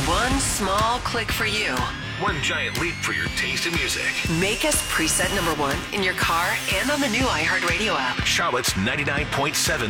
One small click for you. One giant leap for your taste in music. Make us preset number one in your car and on the new iHeartRadio app. Charlotte's 99.7